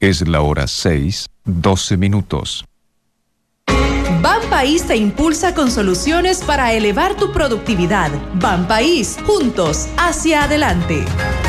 Es la hora 6:12. Banpaís te impulsa con soluciones para elevar tu productividad. Banpaís, juntos hacia adelante.